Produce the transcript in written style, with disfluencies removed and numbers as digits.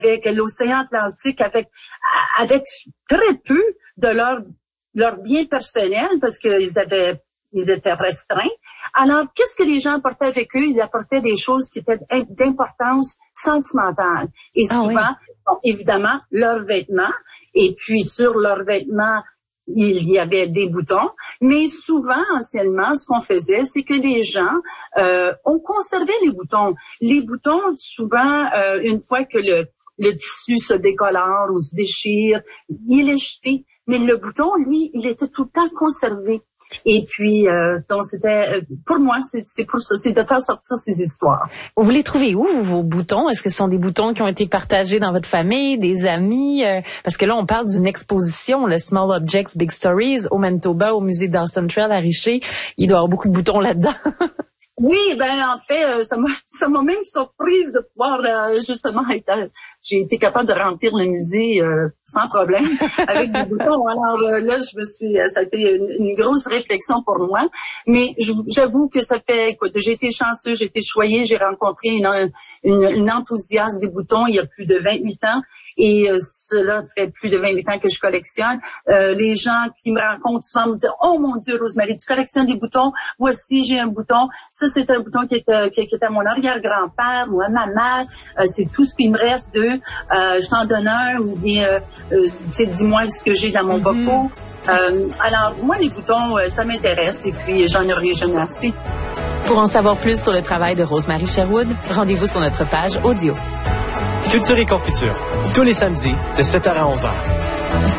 avec l'océan Atlantique, avec très peu de leur bien personnel parce qu'ils étaient restreints. Alors, qu'est-ce que les gens apportaient avec eux? Ils apportaient des choses qui étaient d'importance sentimentale. Et souvent, bon, évidemment, leurs vêtements. Et puis, sur leurs vêtements, il y avait des boutons. Mais souvent, anciennement, ce qu'on faisait, c'est que les gens, on conservait les boutons. Les boutons, souvent, une fois que le tissu se décolore ou se déchire, il est jeté. Mais le bouton, lui, il était tout le temps conservé. Et puis, donc c'était, pour moi, c'est pour ça, c'est de faire sortir ces histoires. Vous les trouvez où, vos boutons? Est-ce que ce sont des boutons qui ont été partagés dans votre famille, des amis? Parce que là, on parle d'une exposition, le Small Objects, Big Stories, au Manitoba, au musée Dawson Trail à Richer. Il doit y avoir beaucoup de boutons là-dedans. Oui, ben en fait, ça m'a même surprise de pouvoir justement j'ai été capable de remplir le musée sans problème avec des boutons. Alors là, ça a été une grosse réflexion pour moi. Mais j'avoue que écoute, j'ai été chanceux, j'ai été choyée, j'ai rencontré une enthousiaste des boutons il y a plus de 28 ans. Et cela fait plus de 28 ans que je collectionne. Les gens qui me rencontrent souvent me disent « Oh mon Dieu, Rosemary, tu collectionnes des boutons? Voici, j'ai un bouton. Ça, c'est un bouton qui était à mon arrière-grand-père ou à ma mère. C'est tout ce qui me reste d'eux. Je t'en donne un ou bien dis-moi ce que j'ai dans mon boco. » Alors, moi, les boutons, ça m'intéresse et puis j'en aurai jamais assez. Pour en savoir plus sur le travail de Rosemary Sherwood, rendez-vous sur notre page audio. Culture et confiture, tous les samedis de 7h à 11h.